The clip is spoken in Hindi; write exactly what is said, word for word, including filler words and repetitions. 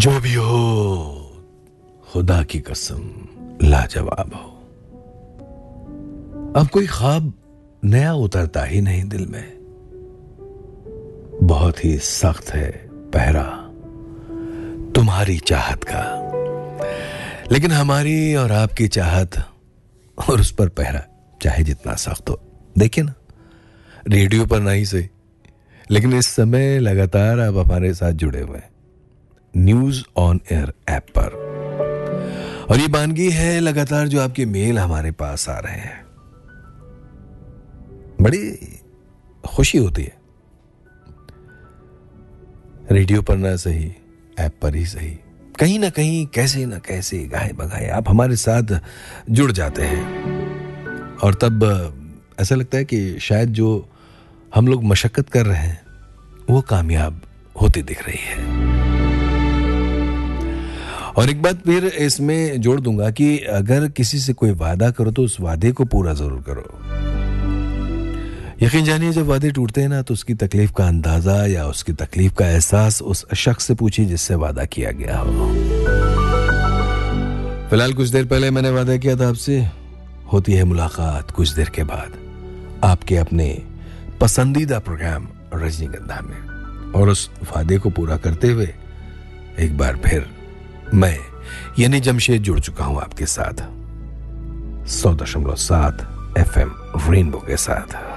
जो भी हो, खुदा की कसम लाजवाब हो। अब कोई ख्वाब नया उतरता ही नहीं दिल में। बहुत ही सख्त है पहरा तुम्हारी चाहत का, लेकिन हमारी और आपकी चाहत और उस पर पहरा चाहे जितना सख्त हो, देखिए ना, रेडियो पर नहीं सही, लेकिन इस समय लगातार आप हमारे साथ जुड़े हुए हैं न्यूज ऑन एयर ऐप पर। और ये वानगी है लगातार जो आपके मेल हमारे पास आ रहे हैं, बड़ी खुशी होती है। रेडियो पर ना सही, ऐप पर ही सही, कहीं ना कहीं कैसे ना कैसे गाए बगाए आप हमारे साथ जुड़ जाते हैं। और तब ऐसा लगता है कि शायद जो हम लोग मशक्कत कर रहे हैं वो कामयाब होती दिख रही है। और एक बात फिर इसमें जोड़ दूंगा कि अगर किसी से कोई वादा करो तो उस वादे को पूरा जरूर करो। यकीन जानिए, जब वादे टूटते हैं ना, तो उसकी तकलीफ का अंदाजा या उसकी तकलीफ का एहसास उस शख्स से पूछिए जिससे वादा किया गया हो। फिलहाल कुछ देर पहले मैंने वादा किया था आपसे, होती है मुलाकात कुछ देर के बाद आपके अपने पसंदीदा प्रोग्राम रजनीगंधा में। और उस वादे को पूरा करते हुए एक बार फिर मैं यानी जमशेद जुड़ चुका हूं आपके साथ सौ दशमलव सात एफ एम रेनबो के साथ।